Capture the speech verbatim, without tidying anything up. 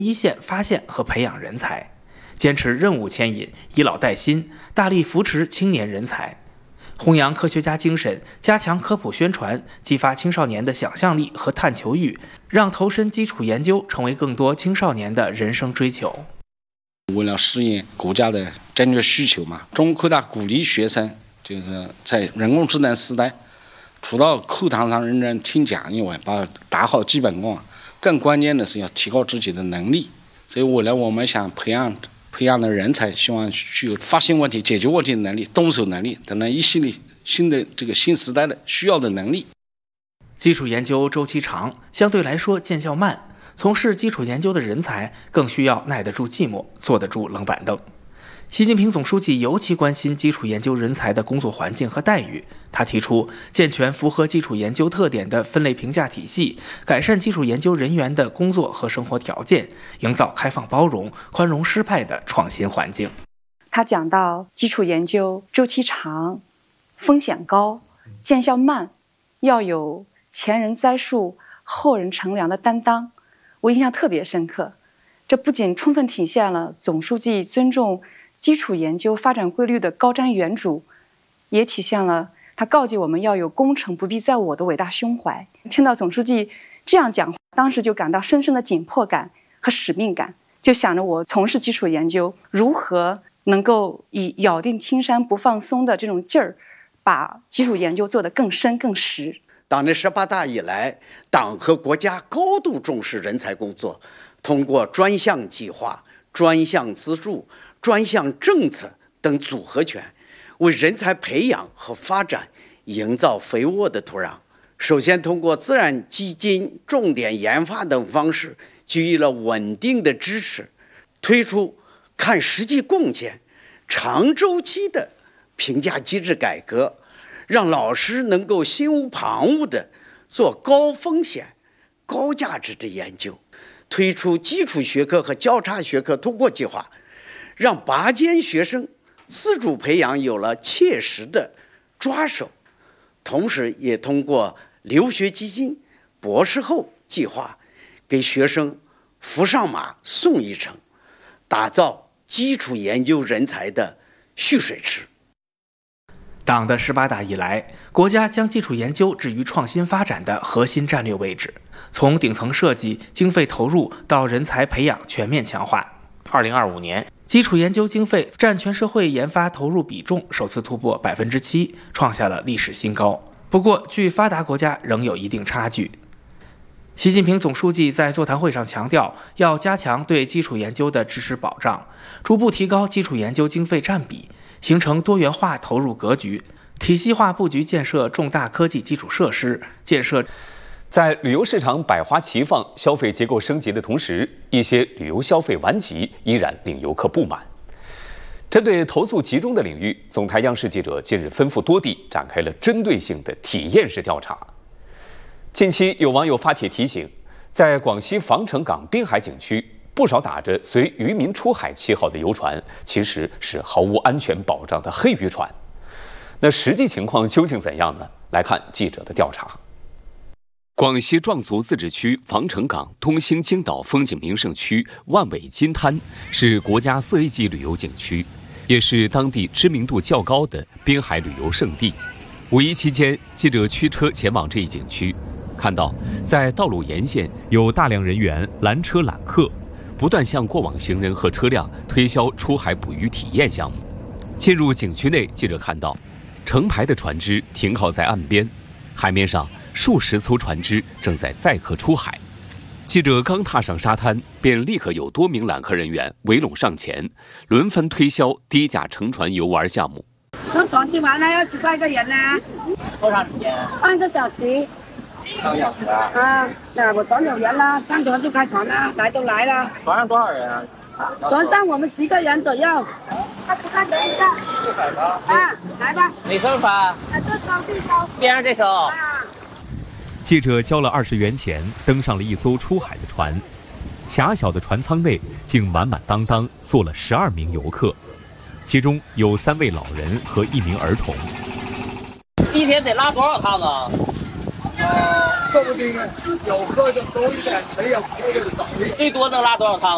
一线发现和培养人才，坚持任务牵引，以老带新，大力扶持青年人才。弘扬科学家精神，加强科普宣传，激发青少年的想象力和探求欲，让投身基础研究成为更多青少年的人生追求。 为了适应国家的战略需求嘛，中国科大鼓励学生就是在人工智能时代，除了课堂上认真听讲以外，把打好基本功，更关键的是要提高自己的能力。所以为了我们想培养培养的人才，希望具有发现问题、解决问题的能力、动手能力等等一系列新的这个新时代的需要的能力。 基础研究周期长，相对来说见效慢，从事基础研究的人才更需要耐得住寂寞，坐得住冷板凳。习近平总书记尤其关心基础研究人才的工作环境和待遇，他提出健全符合基础研究特点的分类评价体系，改善基础研究人员的工作和生活条件，营造开放包容、宽容失败的创新环境。 他讲到基础研究周期长、风险高、见效慢，要有前人栽树、后人乘凉的担当，我印象特别深刻。这不仅充分体现了总书记尊重基础研究发展规律的高瞻远瞩，也体现了他告诫我们要有功成不必在我的伟大胸怀。听到总书记这样讲话，当时就感到深深的紧迫感和使命感，就想着我从事基础研究如何能够以咬定青山不放松的这种劲儿，把基础研究做得更深更实。 党的十八大以来，党和国家高度重视人才工作，通过专项计划、专项资助、专项政策等组合拳，为人才培养和发展营造肥沃的土壤。首先通过自然基金、重点研发等方式给予了稳定的支持，推出看实际贡献、长周期的评价机制改革，让老师能够心无旁骛地做高风险、高价值的研究。推出基础学科和交叉学科通过计划，让拔尖学生自主培养有了切实的抓手，同时也通过留学基金、博士后计划，给学生扶上马送一程，打造基础研究人才的蓄水池。 党的十八大以来，国家将基础研究置于创新发展的核心战略位置，从顶层设计、经费投入到人才培养全面强化。二零二五年，基础研究经费占全社会研发投入比重首次突破百分之七，创下了历史新高。不过，距发达国家仍有一定差距。习近平总书记在座谈会上强调，要加强对基础研究的支持保障，逐步提高基础研究经费占比，形成多元化投入格局，体系化布局建设重大科技基础设施，建设。 在旅游市场百花齐放、消费结构升级的同时，一些旅游消费顽疾依然令游客不满。针对投诉集中的领域，总台央视记者近日奔赴多地，展开了针对性的体验式调查。近期有网友发帖提醒，在广西防城港滨海景区，不少打着随渔民出海旗号的游船，其实是毫无安全保障的黑渔船。那实际情况究竟怎样呢？来看记者的调查。广西壮族自治区防城港东兴鲸岛风景名胜区万尾金滩是国家四 A 级旅游景区，也是当地知名度较高的滨海旅游胜地。五一期间，记者驱车前往这一景区，看到在道路沿线有大量人员拦车揽客，不断向过往行人和车辆推销出海捕鱼体验项目。进入景区内，记者看到成排的船只停靠在岸边，海面上数十艘船只正在载客出海。记者刚踏上沙滩，便立刻有多名揽客人员围拢上前，轮番推销低价乘船游玩项目。 坐船去玩呢，要几块一个人呢？ 多长时间？ 半个小时。 半个小时啊？ 啊，那我船有人了，上船就开船了，来都来了。 船上多少人啊？ 船上我们十个人左右。他不看等一下。啊，来吧。 哪艘船？ 啊，这艘这艘。 边上这艘。啊。 记者交了二十元钱，登上了一艘出海的船。狭小的船舱内竟满满当当坐了十二名游客，其中有三位老人和一名儿童。 一天得拉多少趟啊？ 呃，说不定有喝就多一点，没有喝就少一点。 最多能拉多少趟？